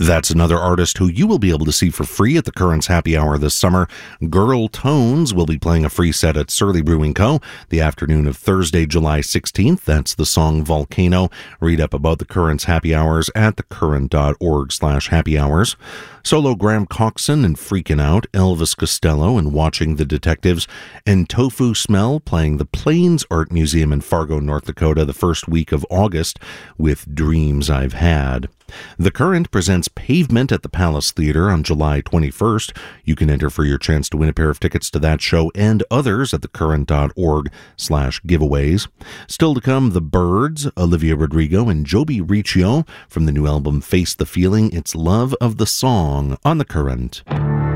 That's another artist who you will be able to see for free at the Currents Happy Hour this summer. Girl Tones will be playing a free set at Surly Brewing Co. the afternoon of Thursday, July 16th. That's the song Volcano. Read up about the Currents Happy Hours at thecurrent.org/happy hours. Solo Graham Coxon and Freakin' Out, Elvis Costello and Watching the Detectives, and Tofu Smell playing the Plains Art Museum in Fargo, North Dakota the first week of August with Dreams I've Had. The Current presents Pavement at the Palace Theater on July 21st. You can enter for your chance to win a pair of tickets to that show and others at thecurrent.org/giveaways. Still to come, The Byrds, Olivia Rodrigo and Joby Riccio from the new album Face the Feeling. It's Love of the Song on The Current.